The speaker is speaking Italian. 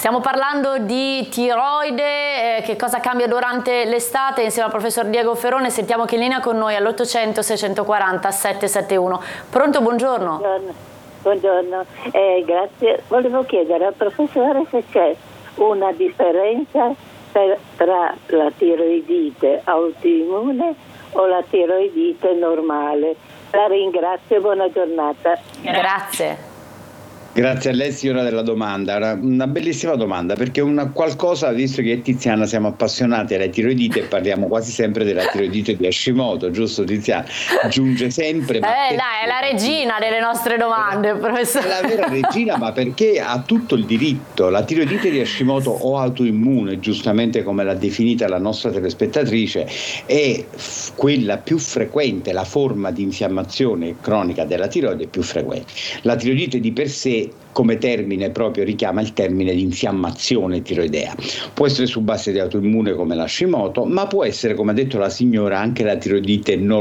Stiamo parlando di tiroide, che cosa cambia durante l'estate, insieme al professor Diego Ferone. Sentiamo che in linea con noi all'800 640 771. Pronto, buongiorno. Buongiorno, grazie. Volevo chiedere al professore se c'è una differenza tra la tiroidite autoimmune o la tiroidite normale. La ringrazio e buona giornata. Grazie. Grazie a lei signora della domanda, una bellissima domanda, perché qualcosa, visto che io e Tiziana siamo appassionati alla tiroidite e parliamo quasi sempre della tiroidite di Hashimoto, giusto Tiziana? Giunge sempre. Dai, è la regina delle nostre domande, professore. È la vera regina, ma perché ha tutto il diritto. La tiroidite di Hashimoto o autoimmune, giustamente come l'ha definita la nostra telespettatrice, è quella più frequente, la forma di infiammazione cronica della tiroide più frequente. La tiroidite di per sé come termine proprio richiama il termine di infiammazione tiroidea. Può essere su base di autoimmune come l'Hashimoto, ma può essere, come ha detto la signora, anche la tiroidite